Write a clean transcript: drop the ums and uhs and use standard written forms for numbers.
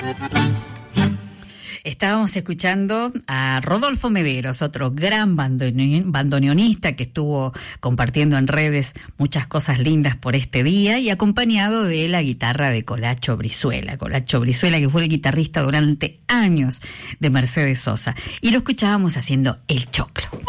Estábamos escuchando a Rodolfo Mederos, otro gran bandoneonista que estuvo compartiendo en redes muchas cosas lindas por este día, y acompañado de la guitarra de Colacho Brizuela. Colacho Brizuela, que fue el guitarrista durante años de Mercedes Sosa. Y lo escuchábamos haciendo El Choclo.